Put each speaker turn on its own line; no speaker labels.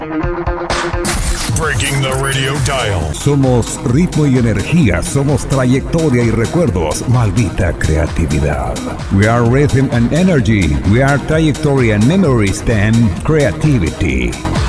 Breaking the radio dial.
Somos ritmo y energía, somos trayectoria y recuerdos, maldita creatividad. We are rhythm and energy, we are trajectory and memories and creativity.